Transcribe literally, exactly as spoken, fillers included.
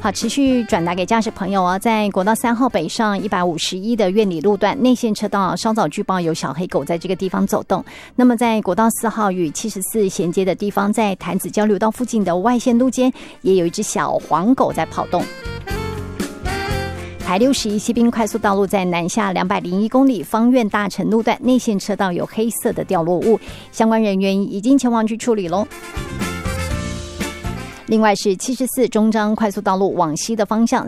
好，持续转达给驾驶朋友哦，在国道三号北上一百五十一的苑里路段内线车道，稍早据报有小黑狗在这个地方走动。那么在国道四号与七十四衔接的地方，在潭子交流道附近的外线路间，也有一只小黄狗在跑动。台六十一西滨快速道路在南下两百零一公里芳苑大城路段内线车道有黑色的掉落物，相关人员已经前往去处理咯。另外是七十四中彰快速道路往西的方向，